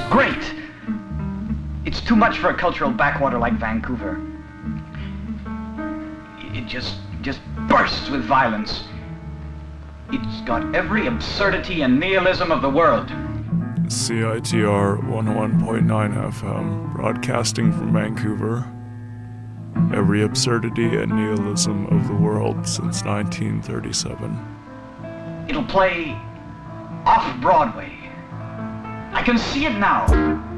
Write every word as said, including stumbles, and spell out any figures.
great. It's too much for a cultural backwater like Vancouver. It just, just bursts with violence. It's got every absurdity and nihilism of the world. C I T R one oh one point nine F M, broadcasting from Vancouver. Every absurdity and nihilism of the world since nineteen thirty-seven. It'll play off-Broadway. I can see it now.